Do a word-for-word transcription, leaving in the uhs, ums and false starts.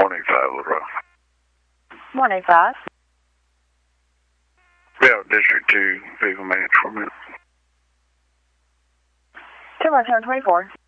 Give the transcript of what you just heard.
one eight five Little Rock. one eight five. Yeah, District two, vehicle manager for a minute. two one seven twenty-four.